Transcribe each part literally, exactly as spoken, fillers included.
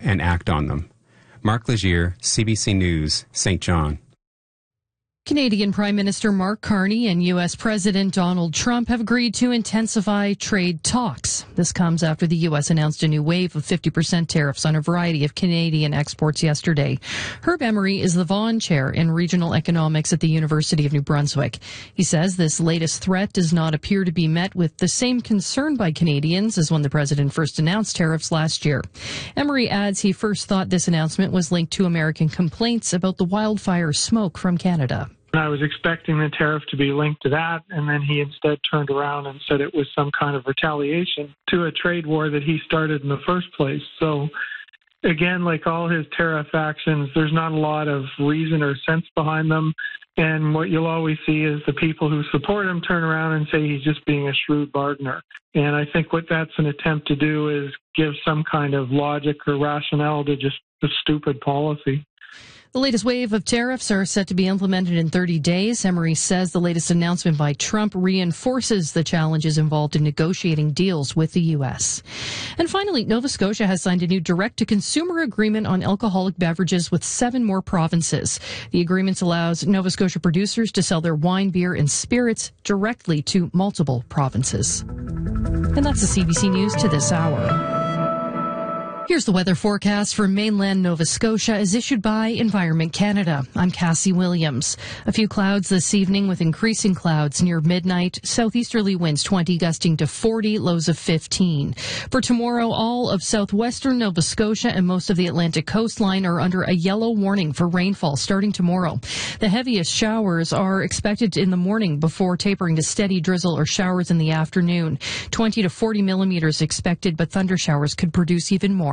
and act on them. Mark Legier, C B C News, Saint John. Canadian Prime Minister Mark Carney and U S President Donald Trump have agreed to intensify trade talks. This comes after the U S announced a new wave of fifty percent tariffs on a variety of Canadian exports yesterday. Herb Emery is the Vaughan Chair in Regional Economics at the University of New Brunswick. He says this latest threat does not appear to be met with the same concern by Canadians as when the president first announced tariffs last year. Emery adds he first thought this announcement was linked to American complaints about the wildfire smoke from Canada. I was expecting the tariff to be linked to that, and then he instead turned around and said it was some kind of retaliation to a trade war that he started in the first place. So, again, like all his tariff actions, there's not a lot of reason or sense behind them. And what you'll always see is the people who support him turn around and say he's just being a shrewd bargainer. And I think what that's an attempt to do is give some kind of logic or rationale to just a stupid policy. The latest wave of tariffs are set to be implemented in thirty days. Emery says the latest announcement by Trump reinforces the challenges involved in negotiating deals with the U S. And finally, Nova Scotia has signed a new direct-to-consumer agreement on alcoholic beverages with seven more provinces. The agreement allows Nova Scotia producers to sell their wine, beer, and spirits directly to multiple provinces. And that's the C B C News to this hour. Here's the weather forecast for mainland Nova Scotia as issued by Environment Canada. I'm Cassie Williams. A few clouds this evening with increasing clouds near midnight. Southeasterly winds twenty gusting to forty, lows of fifteen. For tomorrow, all of southwestern Nova Scotia and most of the Atlantic coastline are under a yellow warning for rainfall starting tomorrow. The heaviest showers are expected in the morning before tapering to steady drizzle or showers in the afternoon. twenty to forty millimeters expected, but thunder showers could produce even more.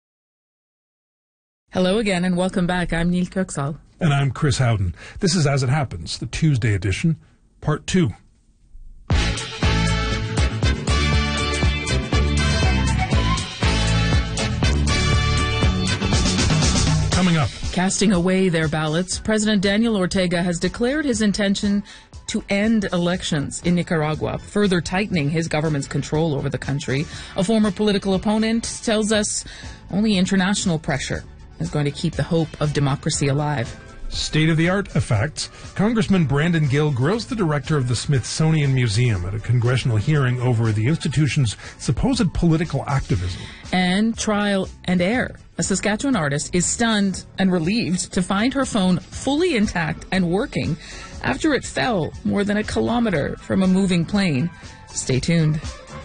Hello again and welcome back. I'm Neil Kirksall. And I'm Chris Howden. This is As It Happens, the Tuesday edition, part two. Coming up. Casting away their ballots, President Daniel Ortega has declared his intention to end elections in Nicaragua, further tightening his government's control over the country. A former political opponent tells us only international pressure is going to keep the hope of democracy alive. State-of-the-art effects. Congressman Brandon Gill grills the director of the Smithsonian Museum at a congressional hearing over the institution's supposed political activism. And trial and error. A Saskatchewan artist is stunned and relieved to find her phone fully intact and working after it fell more than a kilometer from a moving plane. Stay tuned.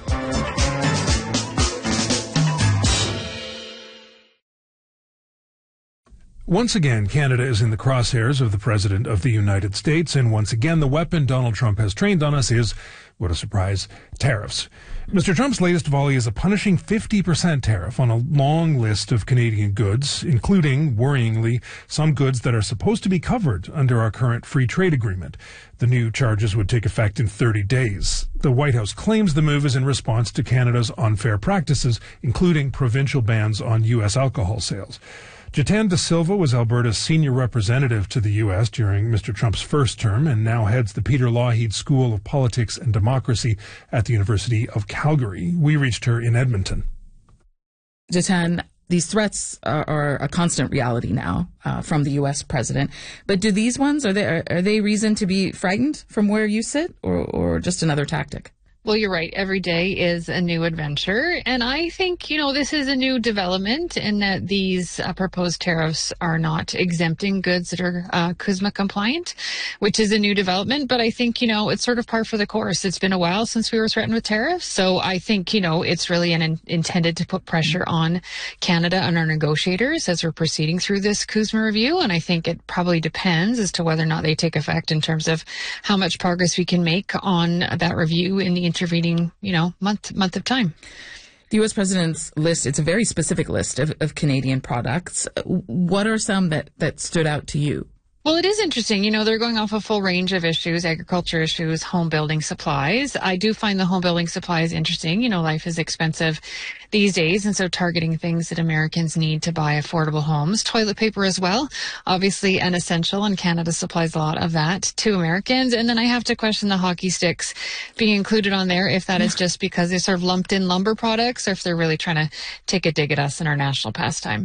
Once again, Canada is in the crosshairs of the President of the United States, and once again, the weapon Donald Trump has trained on us is, what a surprise, tariffs. Mister Trump's latest volley is a punishing fifty percent tariff on a long list of Canadian goods, including, worryingly, some goods that are supposed to be covered under our current free trade agreement. The new charges would take effect in thirty days. The White House claims the move is in response to Canada's unfair practices, including provincial bans on U S alcohol sales. Jatan De Silva was Alberta's senior representative to the U S during Mister Trump's first term and now heads the Peter Lougheed School of Politics and Democracy at the University of Calgary. We reached her in Edmonton. Jatan, these threats are, are a constant reality now uh, from the U S president. But do these ones, are they, are, are they reason to be frightened from where you sit, or, or just another tactic? Well, you're right. Every day is a new adventure. And I think, you know, this is a new development in that these uh, proposed tariffs are not exempting goods that are uh, C U S M A compliant, which is a new development. But I think, you know, it's sort of par for the course. It's been a while since we were threatened with tariffs. So I think, you know, it's really an in- intended to put pressure on Canada and our negotiators as we're proceeding through this C U S M A review. And I think it probably depends as to whether or not they take effect in terms of how much progress we can make on that review in the intervening, you know, month month of time. The U S president's list, it's a very specific list of, of Canadian products. What are some that, that stood out to you? Well, it is interesting. You know, they're going off a full range of issues, agriculture issues, home building supplies. I do find the home building supplies interesting. You know, life is expensive these days, and so targeting things that Americans need to buy affordable homes. Toilet paper as well, obviously an essential, and Canada supplies a lot of that to Americans. And then I have to question the hockey sticks being included on there, if that is just because they sort of lumped in lumber products or if they're really trying to take a dig at us in our national pastime.